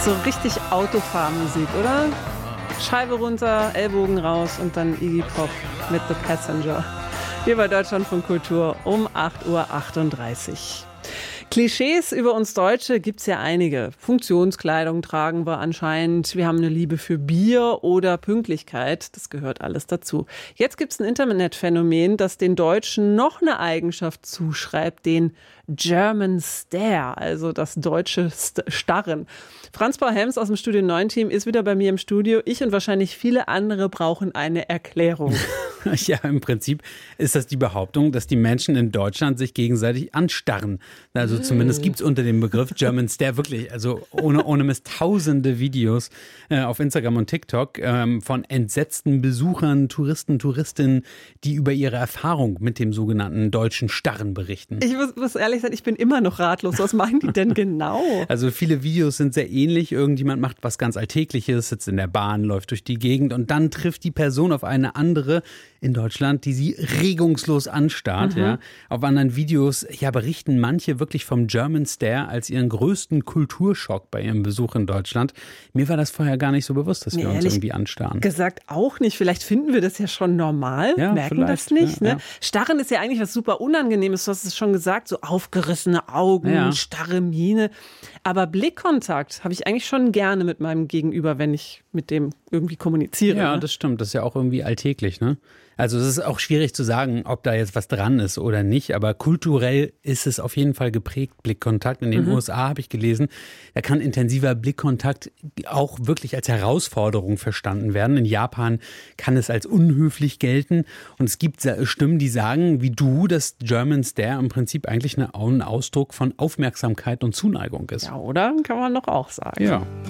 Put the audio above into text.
So richtig Autofahrmusik, oder? Scheibe runter, Ellbogen raus und dann Iggy Pop mit The Passenger. Hier bei Deutschlandfunk Kultur um 8:38 Uhr. Klischees über uns Deutsche gibt's ja einige. Funktionskleidung tragen wir anscheinend. Wir haben eine Liebe für Bier oder Pünktlichkeit. Das gehört alles dazu. Jetzt gibt's ein Internetphänomen, das den Deutschen noch eine Eigenschaft zuschreibt, den German Stare, also das deutsche Starren. Franz Paul Helms aus dem Studio 9 Team ist wieder bei mir im Studio. Ich und wahrscheinlich viele andere brauchen eine Erklärung. Ja, im Prinzip ist das die Behauptung, dass die Menschen in Deutschland sich gegenseitig anstarren. Also zumindest gibt es unter dem Begriff German Stare wirklich, also ohne Mist, tausende Videos auf Instagram und TikTok von entsetzten Besuchern, Touristen, Touristinnen, die über ihre Erfahrung mit dem sogenannten deutschen Starren berichten. Ich muss ehrlich sagen, ich bin immer noch ratlos. Was machen die denn genau? Also viele Videos sind sehr ähnlich. Irgendjemand macht was ganz Alltägliches, sitzt in der Bahn, läuft durch die Gegend und dann trifft die Person auf eine andere in Deutschland, die sie regungslos anstarrt. Ja. Auf anderen Videos berichten manche wirklich vom German Stare als ihren größten Kulturschock bei ihrem Besuch in Deutschland. Mir war das vorher gar nicht so bewusst, dass wir uns irgendwie anstarren. Gesagt auch nicht. Vielleicht finden wir das ja schon normal, merken das nicht. Ne? Starren ist ja eigentlich was super Unangenehmes. Du hast es schon gesagt, so aufgerissene Augen, starre Miene. Aber Blickkontakt habe ich eigentlich schon gerne mit meinem Gegenüber, wenn ich mit dem irgendwie kommuniziere. Ja, ne? Das stimmt. Das ist ja auch irgendwie alltäglich, ne? Also es ist auch schwierig zu sagen, ob da jetzt was dran ist oder nicht, aber kulturell ist es auf jeden Fall geprägt, Blickkontakt. In den USA habe ich gelesen, da kann intensiver Blickkontakt auch wirklich als Herausforderung verstanden werden. In Japan kann es als unhöflich gelten und es gibt Stimmen, die sagen, wie du, dass German Stare im Prinzip eigentlich ein Ausdruck von Aufmerksamkeit und Zuneigung ist. Ja, oder? Kann man doch auch sagen. Ja.